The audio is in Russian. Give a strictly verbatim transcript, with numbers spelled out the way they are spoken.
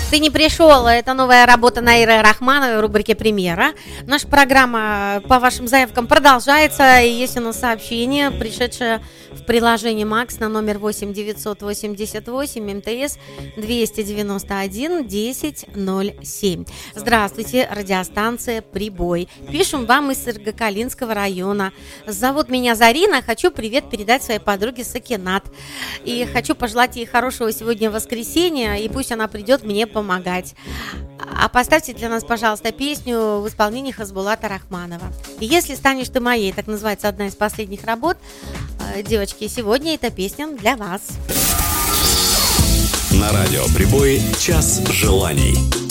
Ты не пришел, это новая работа Наиры Рахмановой в рубрике «Премьера». Наша программа по вашим заявкам продолжается, и есть у нас сообщение, пришедшее в приложении Макс на номер восемь девятьсот восемьдесят восемь эм тэ эс двести девяносто один десять ноль семь. Здравствуйте, радиостанция «Прибой». Пишем вам из Сыргокалинского района. Зовут меня Зарина, хочу привет передать своей подруге Сакинат. И хочу пожелать ей хорошего сегодня воскресенья, и пусть она придет мне помогать. А поставьте для нас, пожалуйста, песню в исполнении Хазбулата Рахманова. «Если станешь ты моей», так называется одна из последних работ. Девочки, сегодня эта песня для вас. На радио «Прибой» час желаний.